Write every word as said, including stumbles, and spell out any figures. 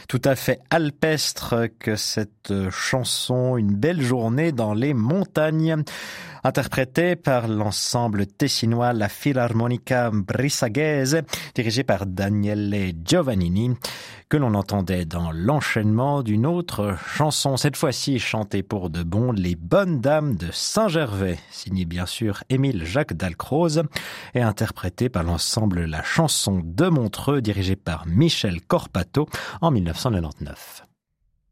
tout à fait alpestre que cette chanson, une belle journée dans les montagnes, interprétée par l'ensemble tessinois La Filarmonica Brissaghese, dirigé par Daniele Giovannini, que l'on entendait dans l'enchaînement d'une autre chanson, cette fois-ci chantée pour de bon, Les Bonnes Dames de Saint-Gervais, signée bien sûr Émile Jacques Dalcroze, et interprétée par l'ensemble La Chanson de Montreux, dirigé par Michel Corpato en mille neuf cent quatre-vingt-dix-neuf.